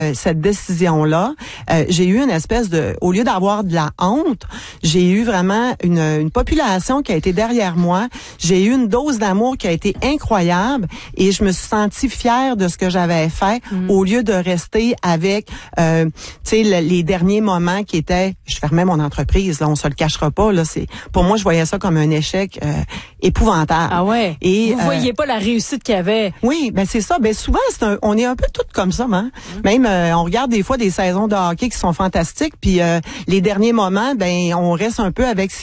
cette décision-là, j'ai eu une espèce de, au lieu d'avoir de la honte, j'ai eu vraiment une population qui a été derrière moi. J'ai eu une dose d'amour qui a été incroyable et je me suis sentie fière de ce que j'avais fait au lieu de rester avec, les derniers moments qui étaient, je fermais mon entreprise, là, on se le cachera pas, là, pour moi, je voyais ça comme un échec épouvantable. Ah ouais. Et, vous voyez pas la réussite qu'il y avait. Oui, ben c'est ça. Ben souvent, on est un peu toutes comme ça, hein. Même on regarde des fois des saisons de hockey qui sont fantastiques, puis les derniers moments, ben on reste un peu avec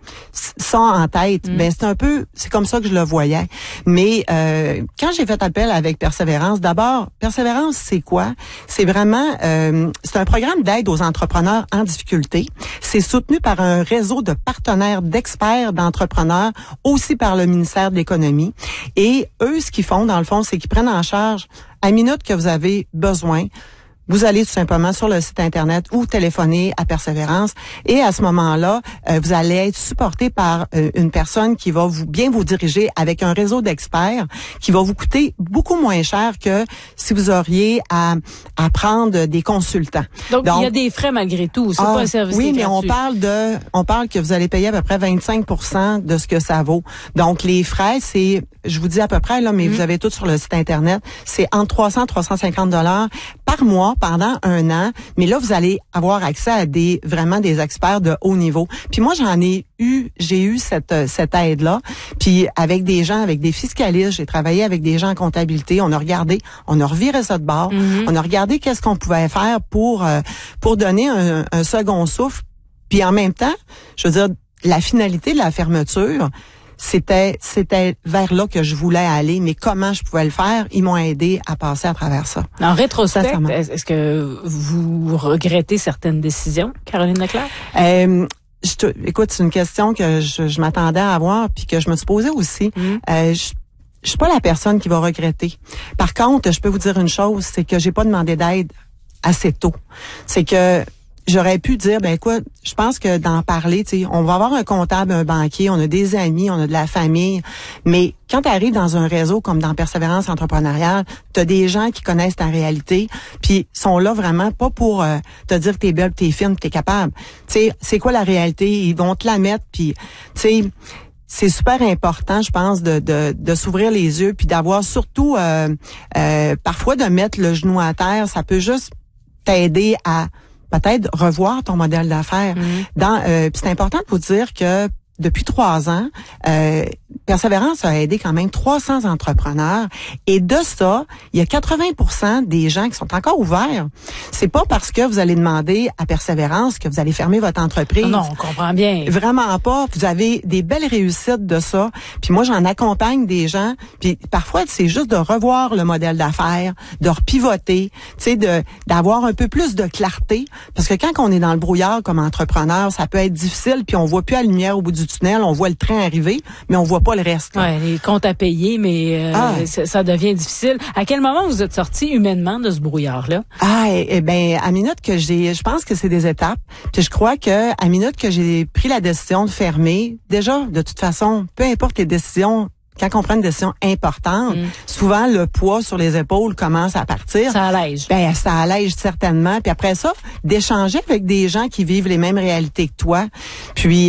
ça en tête. Ben c'est comme ça que je le voyais. Mais quand j'ai fait appel avec Persévérance, d'abord, Persévérance, c'est quoi? C'est vraiment c'est un programme d'aide aux entrepreneurs en difficulté. C'est soutenu par un réseau de partenaires d'experts d'entrepreneurs, aussi par le ministère de l'Économie. Et eux, ce qu'ils font, dans le fond, c'est qu'ils prennent en charge à minute que vous avez besoin. Vous allez tout simplement sur le site Internet ou téléphoner à Persévérance et à ce moment-là, vous allez être supporté par une personne qui va bien vous diriger avec un réseau d'experts qui va vous coûter beaucoup moins cher que si vous auriez à prendre des consultants. Donc il y a des frais malgré tout, c'est pas un service oui, mais gratuit. on parle que vous allez payer à peu près 25% de ce que ça vaut. Donc les frais, c'est, je vous dis à peu près là, mais vous avez tout sur le site Internet, c'est entre 300 et 350 $ par mois pendant un an, mais là vous allez avoir accès à vraiment des experts de haut niveau. Puis moi j'ai eu cette aide-là, puis avec des gens, avec des fiscalistes, j'ai travaillé avec des gens en comptabilité, on a reviré ça de bord, on a regardé qu'est-ce qu'on pouvait faire pour donner un second souffle, puis en même temps, je veux dire, la finalité de la fermeture, c'était vers là que je voulais aller, mais comment je pouvais le faire, ils m'ont aidé à passer à travers ça. En rétrospect, est-ce que vous regrettez certaines décisions, Caroline Leclerc? Écoute, c'est une question que je m'attendais à avoir puis que je me suis posée aussi. Je suis pas la personne qui va regretter. Par contre, je peux vous dire une chose, c'est que j'ai pas demandé d'aide assez tôt. C'est que j'aurais pu dire, ben écoute, je pense que d'en parler, tu sais, on va avoir un comptable, un banquier, on a des amis, on a de la famille, mais quand tu arrives dans un réseau comme dans Persévérance entrepreneuriale, tu as des gens qui connaissent ta réalité, puis sont là vraiment pas pour te dire que t'es belle, que t'es fine, que t'es capable. Tu sais, c'est quoi la réalité? Ils vont te la mettre, puis tu sais, c'est super important, je pense, de s'ouvrir les yeux, puis d'avoir surtout parfois de mettre le genou à terre, ça peut juste t'aider à peut-être revoir ton modèle d'affaires. Puis c'est important de vous dire que depuis 3 ans, Persévérance a aidé quand même 300 entrepreneurs. Et de ça, il y a 80% des gens qui sont encore ouverts. C'est pas parce que vous allez demander à Persévérance que vous allez fermer votre entreprise. Non, on comprend bien. Vraiment pas. Vous avez des belles réussites de ça. Puis moi, j'en accompagne des gens. Puis parfois, c'est juste de revoir le modèle d'affaires, de repivoter, tu sais, d'avoir un peu plus de clarté. Parce que quand on est dans le brouillard comme entrepreneur, ça peut être difficile. Puis on voit plus la lumière au bout du tunnel. On voit le train arriver, mais on voit pas le reste. Ouais, les comptes à payer, mais ça devient difficile. À quel moment vous êtes sorti humainement de ce brouillard-là? À minute que je pense que c'est des étapes. Puis je crois que à minute que j'ai pris la décision de fermer, déjà, de toute façon, peu importe les décisions, quand on prend une décision importante, souvent le poids sur les épaules commence à partir. Ça allège. Ça allège certainement. Puis après ça, d'échanger avec des gens qui vivent les mêmes réalités que toi. Puis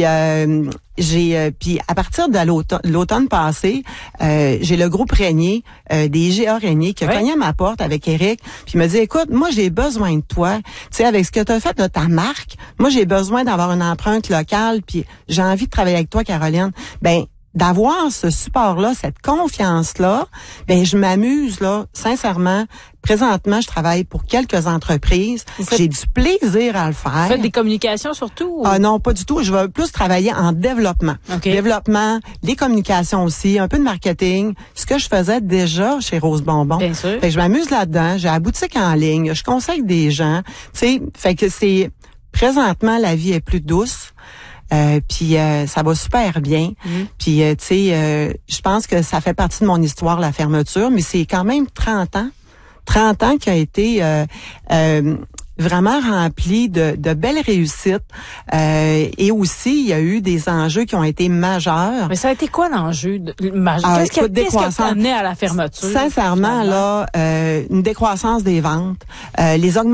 puis à partir de l'automne passé, j'ai le groupe Régnier, des GA Régnier, qui a cogné à ma porte avec Eric, puis il m'a dit, écoute, moi j'ai besoin de toi, tu sais, avec ce que tu as fait de ta marque, moi j'ai besoin d'avoir une empreinte locale, puis j'ai envie de travailler avec toi, Caroline. D'avoir ce support-là, cette confiance-là, je m'amuse, là, sincèrement. Présentement, je travaille pour quelques entreprises. J'ai du plaisir à le faire. Vous faites des communications surtout? Ah non, pas du tout. Je vais plus travailler en développement. Okay. Développement, les communications aussi, un peu de marketing. Ce que je faisais déjà chez Rose Bonbon. Bien sûr. Fait que je m'amuse là-dedans. J'ai la boutique en ligne. Je conseille des gens. Tu sais, fait que présentement, la vie est plus douce. Puis ça va super bien. Puis tu sais, je pense que ça fait partie de mon histoire, la fermeture, mais c'est quand même 30 ans qui a été vraiment rempli de belles réussites. Et aussi, il y a eu des enjeux qui ont été majeurs. Mais ça a été quoi l'enjeu majeur? Qu'est-ce qui a amené à la fermeture? Sincèrement, là, une décroissance des ventes, les augmentations